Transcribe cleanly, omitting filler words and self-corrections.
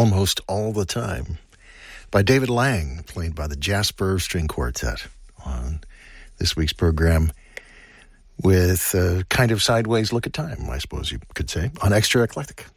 Almost All the Time by David Lang, played by the Jasper String Quartet on this week's program with a kind of sideways look at time, I suppose you could say, on Extra Eclectic.